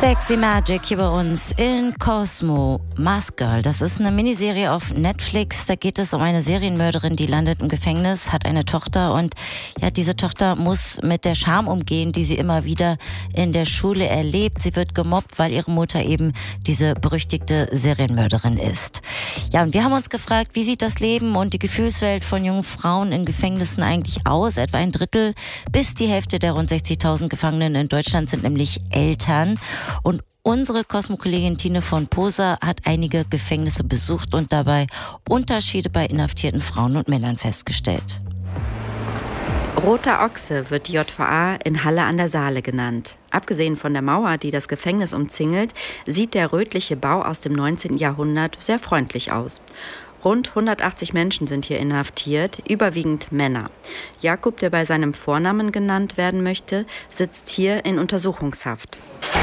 Sexy Magic hier bei uns in Cosmo. Mask Girl, das ist eine Miniserie auf Netflix. Da geht es um eine Serienmörderin, die landet im Gefängnis, hat eine Tochter und ja, diese Tochter muss mit der Scham umgehen, die sie immer wieder in der Schule erlebt. Sie wird gemobbt, weil ihre Mutter eben diese berüchtigte Serienmörderin ist. Ja, und wir haben uns gefragt, wie sieht das Leben und die Gefühlswelt von jungen Frauen in Gefängnissen eigentlich aus? Etwa ein Drittel bis die Hälfte der rund 60.000 Gefangenen in Deutschland sind nämlich Eltern. Und unsere Cosmo-Kollegin Tine von Posa hat einige Gefängnisse besucht und dabei Unterschiede bei inhaftierten Frauen und Männern festgestellt. Roter Ochse wird die JVA in Halle an der Saale genannt. Abgesehen von der Mauer, die das Gefängnis umzingelt, sieht der rötliche Bau aus dem 19. Jahrhundert sehr freundlich aus. Rund 180 Menschen sind hier inhaftiert, überwiegend Männer. Jakob, der bei seinem Vornamen genannt werden möchte, sitzt hier in Untersuchungshaft.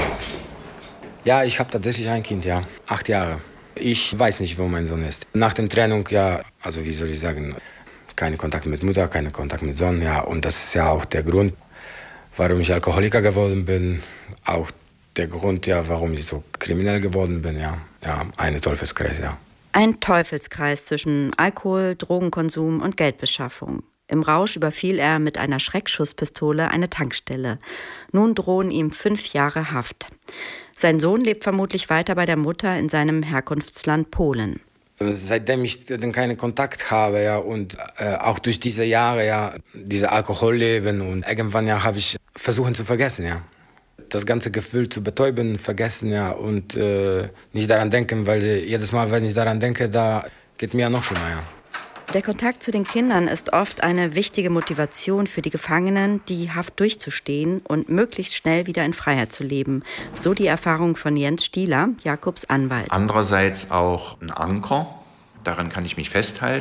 Ja, ich habe tatsächlich ein Kind, ja, 8 Jahre. Ich weiß nicht, wo mein Sohn ist. Nach der Trennung, ja, also wie soll ich sagen, keine Kontakt mit Mutter, keine Kontakt mit Sohn, ja. Und das ist ja auch der Grund, warum ich Alkoholiker geworden bin. Auch der Grund, ja, warum ich so kriminell geworden bin, ja. Ja, ein Teufelskreis, ja. Ein Teufelskreis zwischen Alkohol, Drogenkonsum und Geldbeschaffung. Im Rausch überfiel er mit einer Schreckschusspistole eine Tankstelle. Nun drohen ihm 5 Jahre Haft. Sein Sohn lebt vermutlich weiter bei der Mutter in seinem Herkunftsland Polen. Seitdem ich keinen Kontakt habe, ja, und auch durch diese Jahre, ja, diese Alkoholleben und irgendwann, ja, habe ich versucht zu vergessen, ja. Das ganze Gefühl zu betäuben, vergessen, ja, und nicht daran denken, weil jedes Mal, wenn ich daran denke, da geht mir noch schlimmer, ja. Der Kontakt zu den Kindern ist oft eine wichtige Motivation für die Gefangenen, die Haft durchzustehen und möglichst schnell wieder in Freiheit zu leben. So die Erfahrung von Jens Stieler, Jakobs Anwalt. Andererseits auch ein Anker, daran kann ich mich festhalten.